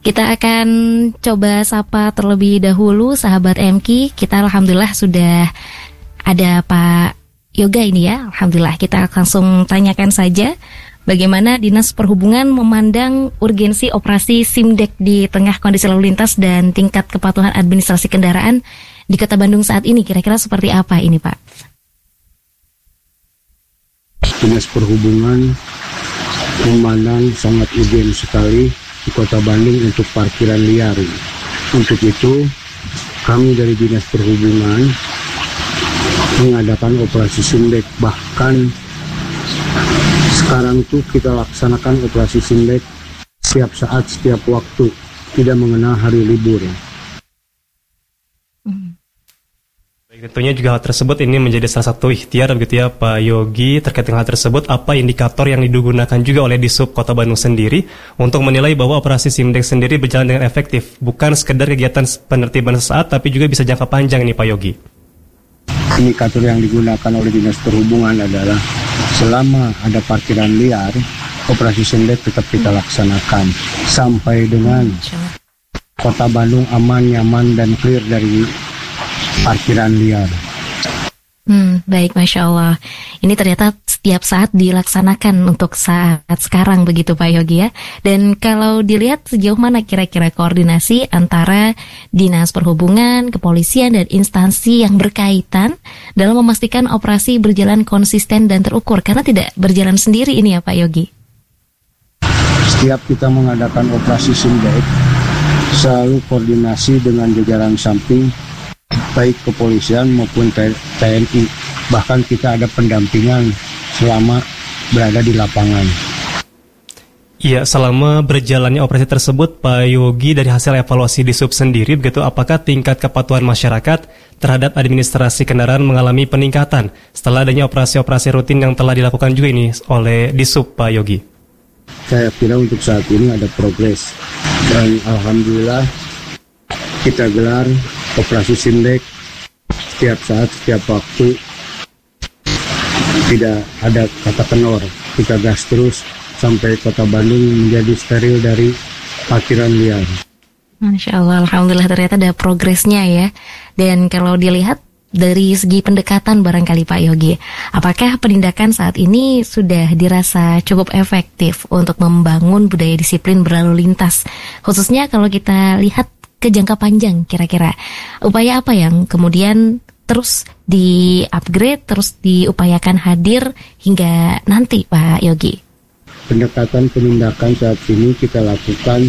Kita akan coba sapa terlebih dahulu sahabat MK. Kita alhamdulillah sudah ada Pak Yoga ini ya. Alhamdulillah, kita langsung tanyakan saja bagaimana Dinas Perhubungan memandang urgensi operasi SIMDEK di tengah kondisi lalu lintas dan tingkat kepatuhan administrasi kendaraan di Kota Bandung saat ini. Kira-kira seperti apa ini, Pak? Dinas Perhubungan memandang sangat urgen sekali di Kota Bandung untuk parkiran liar. Untuk itu, kami dari Dinas Perhubungan mengadakan operasi SIMDEK. Bahkan sekarang tuh kita laksanakan operasi SIMDEK setiap saat, setiap waktu, tidak mengenal hari libur. Tentunya juga hal tersebut ini menjadi salah satu ikhtiar begitu ya Pak Yogi. Terkait dengan hal tersebut, apa indikator yang digunakan juga oleh Disub Kota Bandung sendiri untuk menilai bahwa operasi SIMDEK sendiri berjalan dengan efektif, bukan sekedar kegiatan penertiban sesaat tapi juga bisa jangka panjang ini Pak Yogi? Indikator yang digunakan oleh Dinas Perhubungan adalah selama ada parkiran liar, operasi SIMDEK tetap kita laksanakan sampai dengan Kota Bandung aman, nyaman, dan clear dari parkiran liar. Baik, Masya Allah. Ini ternyata setiap saat dilaksanakan untuk saat sekarang begitu Pak Yogi ya. Dan kalau dilihat sejauh mana kira-kira koordinasi antara Dinas Perhubungan, Kepolisian, dan instansi yang berkaitan dalam memastikan operasi berjalan konsisten dan terukur, karena tidak berjalan sendiri ini ya Pak Yogi. Setiap kita mengadakan operasi SIMDEK, selalu koordinasi dengan jajaran samping, baik kepolisian maupun TNI. Bahkan kita ada pendampingan selama berada di lapangan. Iya, selama berjalannya operasi tersebut, Pak Yogi, dari hasil evaluasi Disub sendiri, begitu, apakah tingkat kepatuhan masyarakat terhadap administrasi kendaraan mengalami peningkatan setelah adanya operasi-operasi rutin yang telah dilakukan juga ini oleh Disub, Pak Yogi? Saya kira untuk saat ini ada progres, dan alhamdulillah kita gelar operasi SIMDEK setiap saat, setiap waktu, tidak ada kata kendor. Kita gas terus sampai Kota Bandung menjadi steril dari parkiran liar. Masya Allah, alhamdulillah ternyata ada progresnya ya. Dan kalau dilihat dari segi pendekatan barangkali Pak Yogi, apakah penindakan saat ini sudah dirasa cukup efektif untuk membangun budaya disiplin berlalu lintas? Khususnya kalau kita lihat ke jangka panjang, kira-kira upaya apa yang kemudian terus di-upgrade, terus diupayakan hadir hingga nanti Pak Yogi? Pendekatan penindakan saat ini kita lakukan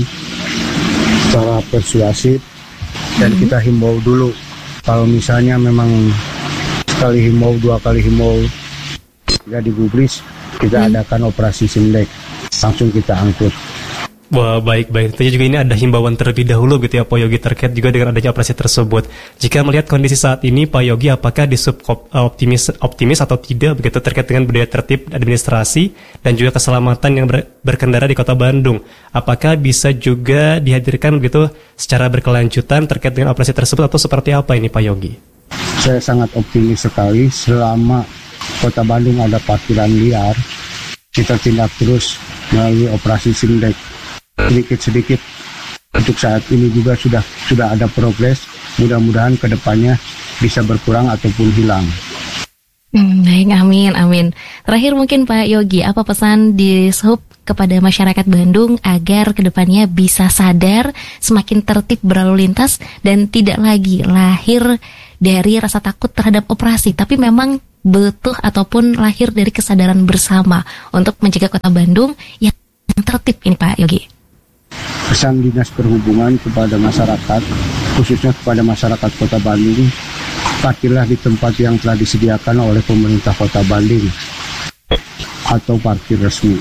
secara persuasif dan kita himbau dulu. Kalau misalnya memang sekali himbau, dua kali himbau tidak digubris, kita adakan operasi SIMDEK, langsung kita angkut. Wah, baik-baik. Tentunya juga ini ada himbauan terlebih dahulu gitu ya Pak Yogi terkait juga dengan adanya operasi tersebut. Jika melihat kondisi saat ini Pak Yogi, apakah Disub optimis atau tidak begitu terkait dengan budaya tertib administrasi dan juga keselamatan yang berkendara di Kota Bandung? Apakah bisa juga dihadirkan begitu secara berkelanjutan terkait dengan operasi tersebut atau seperti apa ini Pak Yogi? Saya sangat optimis sekali. Selama Kota Bandung ada parkiran liar, kita tindak terus melalui operasi SIMDEK. Sedikit-sedikit untuk saat ini juga sudah ada progres. Mudah-mudahan kedepannya bisa berkurang ataupun hilang. Baik, amin. Terakhir mungkin Pak Yogi, apa pesan di Disub kepada masyarakat Bandung agar kedepannya bisa sadar, semakin tertib berlalu lintas dan tidak lagi lahir dari rasa takut terhadap operasi, tapi memang butuh ataupun lahir dari kesadaran bersama untuk mencegah Kota Bandung yang tertib ini Pak Yogi? Pesan Dinas Perhubungan kepada masyarakat, khususnya kepada masyarakat Kota Bandung, parkirlah di tempat yang telah disediakan oleh pemerintah Kota Bandung atau parkir resmi.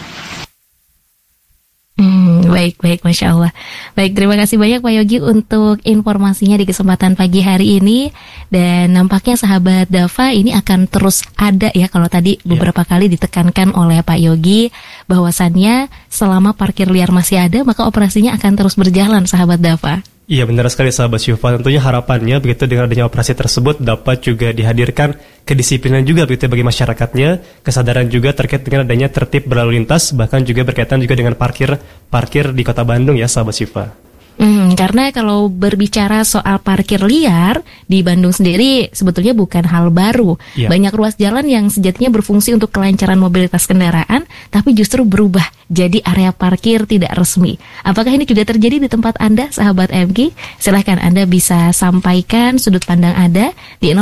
Baik, Masya Allah. Baik, terima kasih banyak Pak Yogi untuk informasinya di kesempatan pagi hari ini. Dan nampaknya sahabat Dava ini akan terus ada ya, kalau tadi beberapa kali ditekankan oleh Pak Yogi bahwasannya selama parkir liar masih ada, maka operasinya akan terus berjalan sahabat Dava. Iya, benar sekali sahabat Syufa. Tentunya harapannya begitu dengan adanya operasi tersebut dapat juga dihadirkan kedisiplinan juga begitu bagi masyarakatnya, kesadaran juga terkait dengan adanya tertib berlalu lintas, bahkan juga berkaitan juga dengan parkir di Kota Bandung ya sahabat Syufa. Karena kalau berbicara soal parkir liar di Bandung sendiri sebetulnya bukan hal baru. Banyak ruas jalan yang sejatinya berfungsi untuk kelancaran mobilitas kendaraan, tapi justru berubah jadi area parkir tidak resmi. Apakah ini juga terjadi di tempat Anda, sahabat MG? Silahkan Anda bisa sampaikan sudut pandang Anda di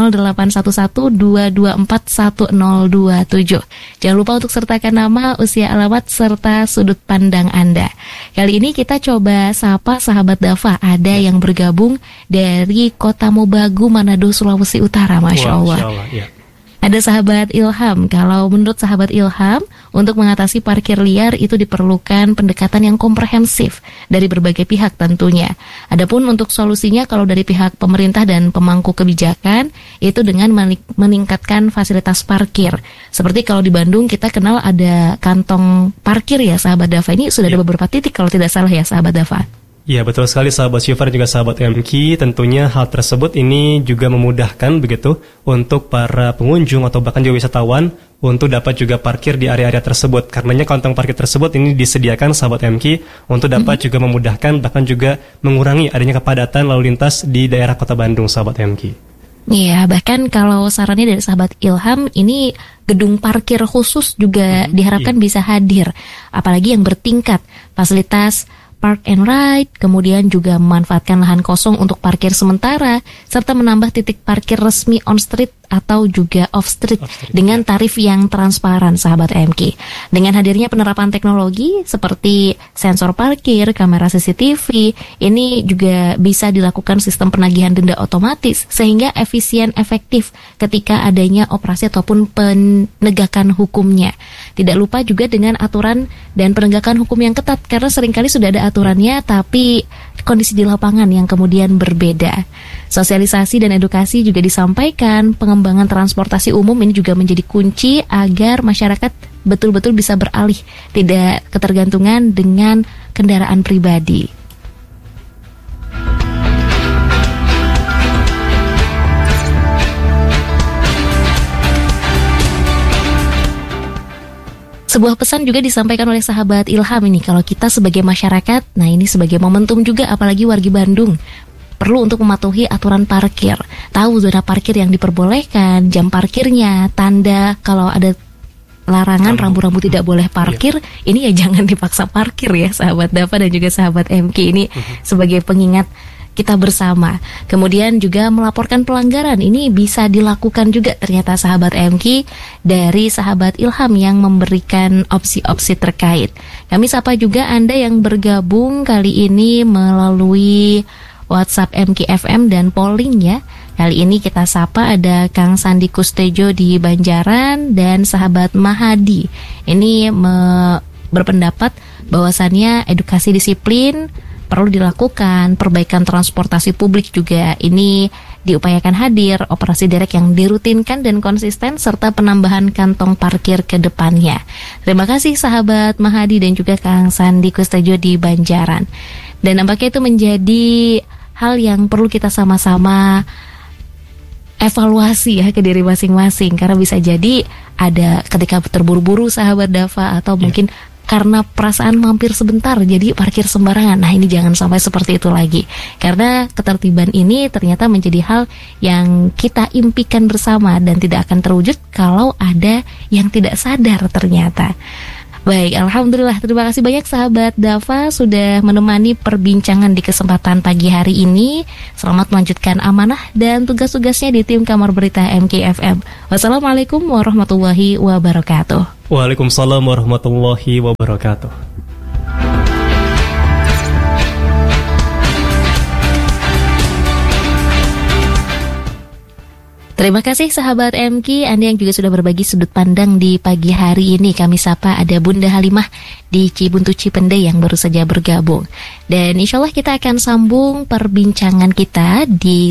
0811-224-1027. Jangan lupa untuk sertakan nama, usia, alamat, serta sudut pandang Anda. Kali ini kita coba sapa sahabat Dava. Ada yang bergabung dari Kota Mobagu, Manado, Sulawesi Utara. Masya Allah. Ada sahabat Ilham. Kalau menurut sahabat Ilham, untuk mengatasi parkir liar itu diperlukan pendekatan yang komprehensif dari berbagai pihak tentunya. Adapun untuk solusinya kalau dari pihak pemerintah dan pemangku kebijakan itu dengan meningkatkan fasilitas parkir. Seperti kalau di Bandung kita kenal ada kantong parkir ya sahabat Dava. Ini sudah ada beberapa titik kalau tidak salah ya sahabat Dava. Ya, betul sekali sahabat Syufar juga sahabat MK. Tentunya hal tersebut ini juga memudahkan begitu untuk para pengunjung atau bahkan juga wisatawan untuk dapat juga parkir di area-area tersebut. Karenanya kantong parkir tersebut ini disediakan sahabat MK untuk dapat juga memudahkan bahkan juga mengurangi adanya kepadatan lalu lintas di daerah Kota Bandung sahabat MK. Iya, bahkan kalau sarannya dari sahabat Ilham, ini gedung parkir khusus juga diharapkan bisa hadir, apalagi yang bertingkat, fasilitas park and ride, kemudian juga memanfaatkan lahan kosong untuk parkir sementara, serta menambah titik parkir resmi on street atau juga off street dengan tarif yang transparan sahabat MK. Dengan hadirnya penerapan teknologi seperti sensor parkir, kamera CCTV, ini juga bisa dilakukan sistem penagihan denda otomatis sehingga efisien efektif ketika adanya operasi ataupun penegakan hukumnya. Tidak lupa juga dengan aturan dan penegakan hukum yang ketat karena seringkali sudah ada aturannya tapi kondisi di lapangan yang kemudian berbeda. Sosialisasi dan edukasi juga disampaikan. Pengembangan transportasi umum ini juga menjadi kunci agar masyarakat betul-betul bisa beralih, tidak ketergantungan dengan kendaraan pribadi. Sebuah pesan juga disampaikan oleh sahabat Ilham ini, kalau kita sebagai masyarakat, nah ini sebagai momentum juga apalagi wargi Bandung, perlu untuk mematuhi aturan parkir, tahu zona parkir yang diperbolehkan, jam parkirnya, tanda kalau ada larangan rambu-rambu tidak boleh parkir, ini ya jangan dipaksa parkir ya sahabat Dava dan juga sahabat MK ini sebagai pengingat kita bersama. Kemudian juga melaporkan pelanggaran ini bisa dilakukan juga ternyata sahabat MK dari sahabat Ilham yang memberikan opsi-opsi terkait. Kami sapa juga Anda yang bergabung kali ini melalui WhatsApp MK FM dan polling ya. Kali ini kita sapa ada Kang Sandi Kustejo di Banjaran dan sahabat Mahadi. Ini berpendapat bahwasannya edukasi disiplin perlu dilakukan, perbaikan transportasi publik juga ini diupayakan hadir, operasi derek yang dirutinkan dan konsisten, serta penambahan kantong parkir ke depannya. Terima kasih sahabat Mahadi dan juga Kang Sandi Kustejo di Banjaran. Dan nampaknya itu menjadi hal yang perlu kita sama-sama evaluasi ya ke diri masing-masing, karena bisa jadi ada ketika terburu-buru sahabat Dava atau mungkin karena perasaan mampir sebentar jadi parkir sembarangan. Nah ini jangan sampai seperti itu lagi, karena ketertiban ini ternyata menjadi hal yang kita impikan bersama dan tidak akan terwujud kalau ada yang tidak sadar ternyata. Baik, alhamdulillah, terima kasih banyak sahabat Dava sudah menemani perbincangan di kesempatan pagi hari ini. Selamat melanjutkan amanah dan tugas-tugasnya di tim Kamar Berita MKFM. Wassalamualaikum warahmatullahi wabarakatuh. Waalaikumsalam warahmatullahi wabarakatuh. Terima kasih sahabat MK, Anda yang juga sudah berbagi sudut pandang di pagi hari ini. Kami sapa ada Bunda Halimah di Cibuntu Cipende yang baru saja bergabung. Dan insya Allah kita akan sambung perbincangan kita di